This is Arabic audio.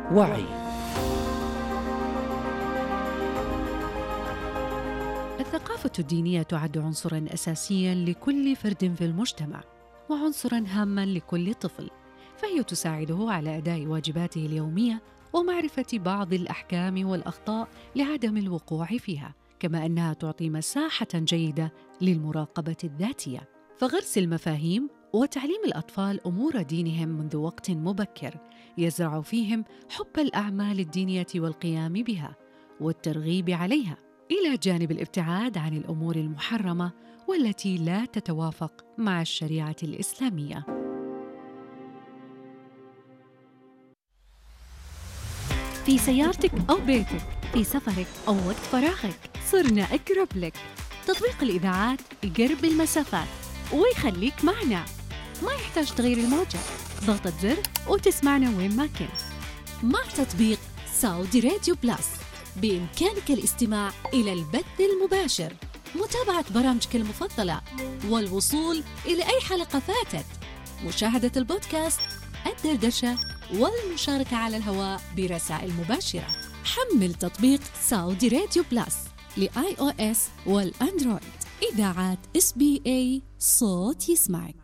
وعي. الثقافة الدينية تعد عنصراً أساسياً لكل فرد في المجتمع، وعنصراً هاماً لكل طفل، فهي تساعده على أداء واجباته اليومية ومعرفة بعض الأحكام والأخطاء لعدم الوقوع فيها، كما أنها تعطي مساحة جيدة للمراقبة الذاتية. فغرس المفاهيم وتعليم الأطفال أمور دينهم منذ وقت مبكر يزرع فيهم حب الأعمال الدينية والقيام بها والترغيب عليها، إلى جانب الابتعاد عن الأمور المحرمة والتي لا تتوافق مع الشريعة الإسلامية. في سيارتك أو بيتك، في سفرك أو وقت فراغك، صرنا أقرب لك. تطبيق الإذاعات يقرب المسافات ويخليك معنا، ما يحتاج تغيير الموجة، ضغطة زر وتسمعنا وين ما كنت. مع تطبيق سعودي راديو بلس بإمكانك الاستماع إلى البث المباشر، متابعة برامجك المفضلة، والوصول إلى أي حلقة فاتت، مشاهدة البودكاست، الدردشة، والمشاركة على الهواء برسائل مباشرة. حمل تطبيق سعودي راديو بلس لآي أو إس والأندرويد. إذاعات SBS صوت يسمعك.